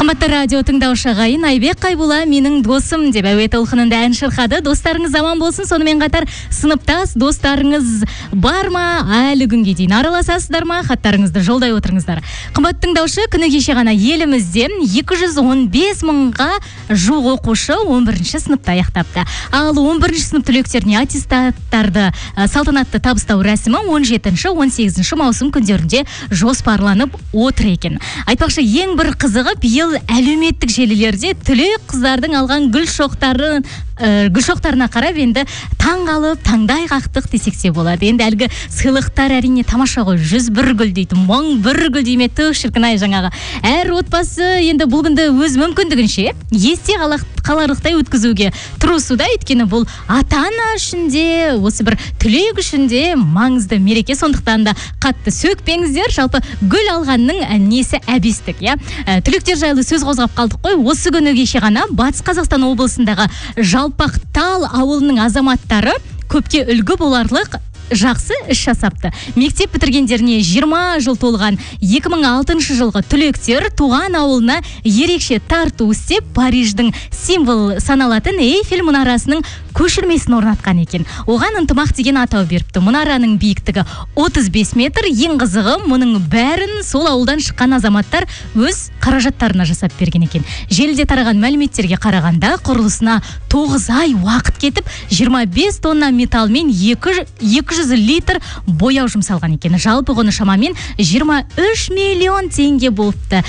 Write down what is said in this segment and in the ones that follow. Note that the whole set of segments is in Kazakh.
Қымбатты радио тыңдаушы ағайын, Айбек Қайбула менің досым деп әуе толқынында ән шырқады. Достарыңыз аман болсын. Сонымен қатар сыныптас достарыңыз бар ма? Әлі күнге дейін араласасыздар ма? Хаттарыңызды жолдай отырыңыздар. Қымбатты тыңдаушы, күні кеше ғана елімізде 215 мыңға жуық оқушы 11-ші сыныпта аяқтапты. Ал 11-ші сынып түлектеріне аттестаттарды салтанатты табыстау рәсімі 17-18 маусым күндерінде жоспарланып отыр екен. Айтпақшы, ең бір қызығы биыл әлеуметтік желілерде түлек қыздардың алған гүл шоқтарына қарап енді таңғалып, таңдай қақтық десек те болады. Енді әлгі сыйлықтар әрине тамаша ғой. 101 гүл дейді, 1001 гүл дейме, түк шіркін ай жаңағы. Әр отбасы енді бұл күнді өз мүмкіндігінше есте қаларлықтай өткізуге тырысуда. Өйткені бұл ата-ана үшін де, осы бір түлек үшін де маңызды мереке. Сондықтан да қатты сөкпеңіздер. Жалпы гүл алғанның несі әбестік, я? Түлектер жайлы сөз қозғап қалдық қой. Осы күні кеше ғана Батыс Қазақстан облысындағы Жалпақтал ауылының азаматтары көпке үлгі боларлық жақсы іс жасапты. Мектеп бітіргендеріне 20 жыл толған 2006 жылғы түлектер туған ауылына ерекше тарту істеп, Париждің символ саналатын Эйфель мұнарасының көшірмесін орнатқан екен. Оған ынтымақ деген атау беріпті. Мұнараның биіктігі 35 метр. Ең қызығы, мұның бәрін сол ауылдан шыққан азаматтар өз қаражаттарына жасап берген екен. Желіде тараған мәліметтерге қарағанда құрылысына 9 ай уақыт кетіп, 25 тонна металл мен 200 литр бояу жұмсалған екен. Жалпы құны шамамен 23 миллион теңге болыпты.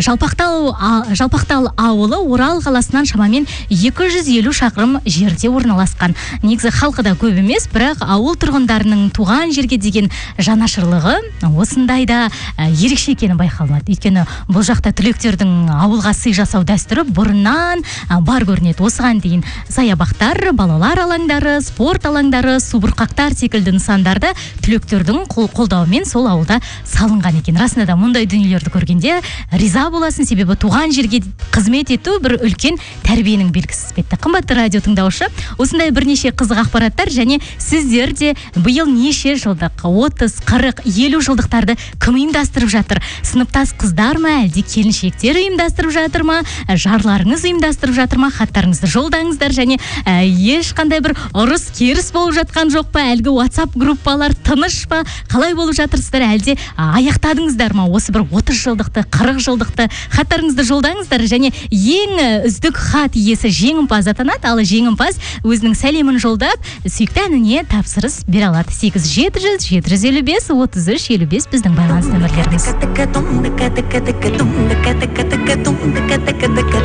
Жалпақтал ауылы Орал қаласынан шамамен 250 шақырым жерде орналасқан. Негізі халқы да көп емес, бірақ ауыл тұрғындарының туған жерге деген жанашырлығы осындайда ерекше екені байқалады. Өйткені бұл жақта түлектердің ауылға сый жасау дәстүрі бұрыннан бар көрінеді. Осыған дейін саябақтар, балалар алаңдары, спорт алаңдары, субұрқақтар секілді нысандарда түлектердің қолдауымен сол ауылда салынған екен. Расында да мұндай дүниелерді көргенде риза боласың, себебі туған жерге қызмет ету бір үлкен тәрбиенің белгісі іспетті. Қымбатты радио тыңдаушы, осындай бірнеше қызық ақпараттар және сіздер де биыл неше жылдық, 30, 40, 50 жылдықтарды кім ұйымдастырып жатыр? Сыныптас қыздар ма, әлде келіншектер ұйымдастырып жатыр ма? Жарларыңыз ұйымдастырып жатыр ма? Хаттарыңызды жолдаңыздар және ешқандай бір ұрыс керіс болып жатқан жоқ па? Әлгі WhatsApp группалар тыныш па? Қалай болып жатырсыздар? Әлде аяқтадыңыздар ма? Осы бір 30 жылдықты, 40 жылдықты хаттарыңызды жолдаңыздар және ең үздік хат иесі жеңімпаз атанады. Ал жеңімпаз өзінің сәлемін жолдап, сүйікті әніне тапсырыс бере алады. 8700 755 33 55 біздің байланыс нөмірлеріміз.